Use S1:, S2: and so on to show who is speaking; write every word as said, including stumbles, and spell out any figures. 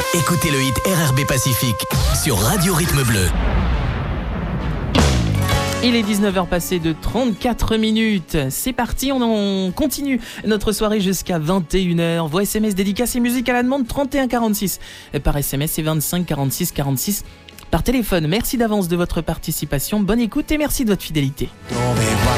S1: Écoutez le hit R R B Pacifique sur Radio Rythme Bleu.
S2: Il est dix-neuf heures passées de trente-quatre minutes. C'est parti, on, on continue notre soirée jusqu'à vingt et une heures. Voix S M S, dédicace et musique à la demande trente et un quarante-six. Par S M S, c'est vingt-cinq quarante-six quarante-six. Par téléphone, merci d'avance de votre participation. Bonne écoute et merci de votre fidélité.
S3: Dove va